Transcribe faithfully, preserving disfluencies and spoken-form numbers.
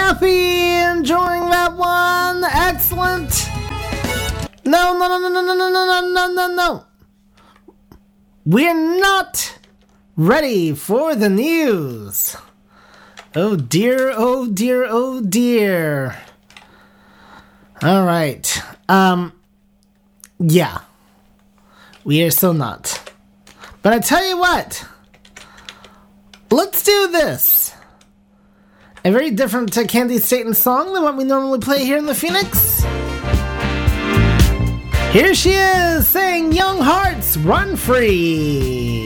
happy? Enjoying that one? Excellent. No, no, no, no, no, no, no, no, no, no, no. We're not ready for the news. Oh dear, oh dear, oh dear. All right. Um, yeah. We are still not. But I tell you what. Let's do this. A very different uh, Candy Staten song than what we normally play here in the Phoenix. Here she is saying Young Hearts Run Free.